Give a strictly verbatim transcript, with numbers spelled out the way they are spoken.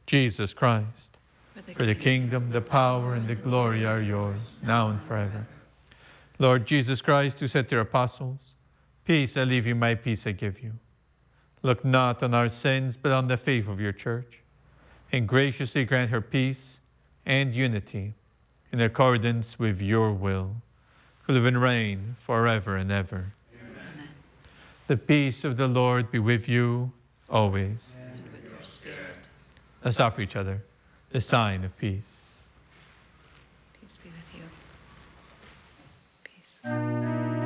Jesus Christ. For the kingdom, the power, and the glory are yours, now and forever. Lord Jesus Christ, who said to your apostles, peace I leave you, my peace I give you. Look not on our sins, but on the faith of your church, and graciously grant her peace and unity in accordance with your will, who live and reign forever and ever. Amen. The peace of the Lord be with you always. And with your spirit. Let's offer each other the sign of peace. Peace be with you. Peace.